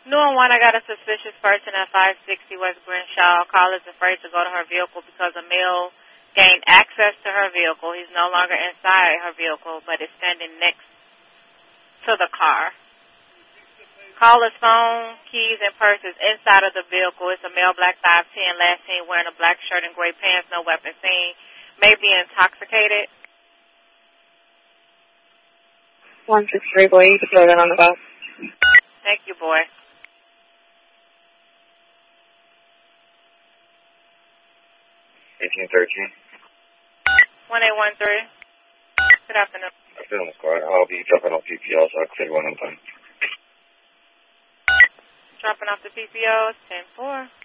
New and one, I got a suspicious person at 560 West Crenshaw. Caller is afraid to go to her vehicle because a male gained access to her vehicle. He's no longer inside her vehicle, but is standing next to the car. Caller's phone, keys, and purse is inside of the vehicle. It's a male, black 5'10", last seen wearing a black shirt and gray pants, no weapon seen. May be intoxicated. 163, boy, you can throw that on the bus. Thank you, boy. 1813. 1813. Good afternoon. Afternoon, squad. I'll be dropping off PPL, so I'll clear one on time. Dropping off the PPO, 10-4.